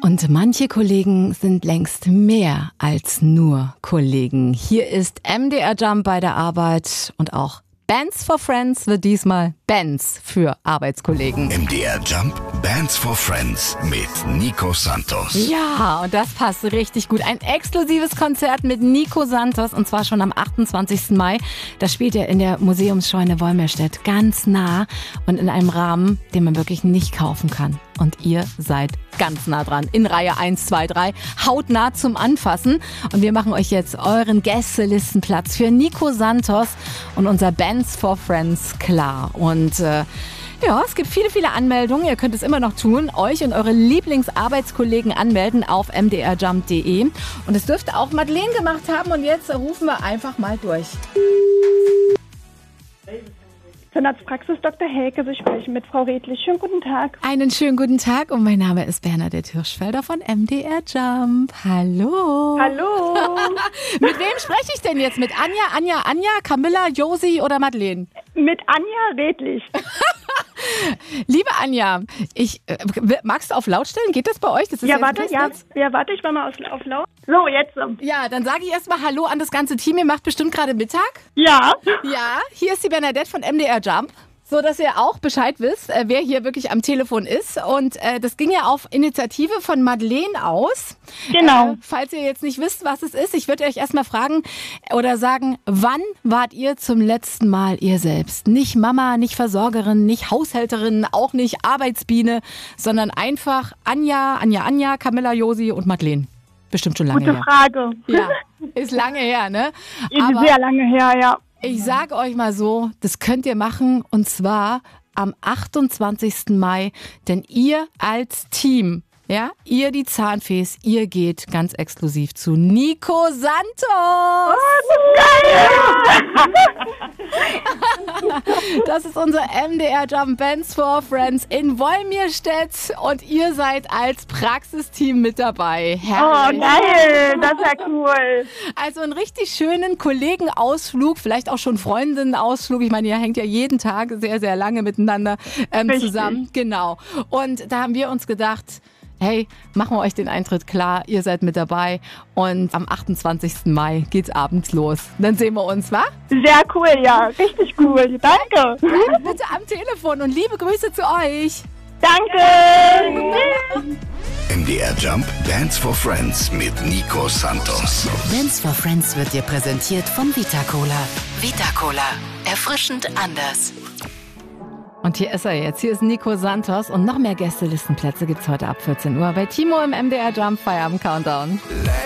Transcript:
Und manche Kollegen sind längst mehr als nur Kollegen. Hier ist MDR Jump bei der Arbeit und auch Bands for Friends wird diesmal Bands für Arbeitskollegen. MDR Jump Bands for Friends mit Nico Santos. Ja, und das passt richtig gut. Ein exklusives Konzert mit Nico Santos und zwar schon am 28. Mai. Das spielt er in der Museumsscheune Wolmirstedt ganz nah und in einem Rahmen, den man wirklich nicht kaufen kann. Und ihr seid ganz nah dran. In Reihe 1, 2, 3. Hautnah zum Anfassen. Und wir machen euch jetzt euren Gästelistenplatz für Nico Santos und unser Bands for Friends klar. Und ja, es gibt viele, viele Anmeldungen. Ihr könnt es immer noch tun. Euch und eure Lieblingsarbeitskollegen anmelden auf mdrjump.de. Und es dürfte auch Madeleine gemacht haben. Und jetzt rufen wir einfach mal durch. Zahnarztpraxis Dr. Helke, Sie sprechen mit Frau Redlich. Schönen guten Tag. Einen schönen guten Tag und mein Name ist Bernadette Hirschfelder von MDR Jump. Hallo. Hallo. Mit wem spreche ich denn jetzt? Mit Anja, Camilla, Josi oder Madeleine? Mit Anja Redlich. Liebe Anja, magst du auf laut stellen? Geht das bei euch? Das ist Ja, warte, ich war mal auf laut. So, jetzt. Ja, dann sage ich erstmal Hallo an das ganze Team. Ihr macht bestimmt gerade Mittag. Ja. Ja, hier ist die Bernadette von MDR Jump. So, dass ihr auch Bescheid wisst, wer hier wirklich am Telefon ist. Und das ging ja auf Initiative von Madeleine aus. Genau. Falls ihr jetzt nicht wisst, was es ist, ich würde euch erstmal fragen oder sagen, wann wart ihr zum letzten Mal ihr selbst? Nicht Mama, nicht Versorgerin, nicht Haushälterin, auch nicht Arbeitsbiene, sondern einfach Anja, Camilla, Josi und Madeleine. Bestimmt schon lange her. Gute Frage. Ja, ist lange her, ne? Aber sehr lange her, ja. Ich sage euch mal so, das könnt ihr machen und zwar am 28. Mai, denn ihr als Team, ja, ihr die Zahnfees, ihr geht ganz exklusiv zu Nico Santos. Oh, das ist geil! Das ist unser MDR Jump Bands for Friends in Wolmirstedt und ihr seid als Praxisteam mit dabei. Herrlich. Oh, geil, das ist ja cool. Also einen richtig schönen Kollegenausflug, vielleicht auch schon Freundenausflug. Ich meine, ihr hängt ja jeden Tag sehr, sehr lange miteinander zusammen. Genau. Und da haben wir uns gedacht, hey, machen wir euch den Eintritt klar, ihr seid mit dabei und am 28. Mai geht's abends los. Dann sehen wir uns, wa? Sehr cool, ja, richtig cool, danke. Bleibt bitte am Telefon und liebe Grüße zu euch. Danke. MDR Jump Bands for Friends mit Nico Santos. Bands for Friends wird dir präsentiert von Vita Cola. Vita Cola. Erfrischend anders. Und hier ist er jetzt. Hier ist Nico Santos und noch mehr Gästelistenplätze gibt's heute ab 14 Uhr bei Timo im MDR Jump Feierabend Countdown.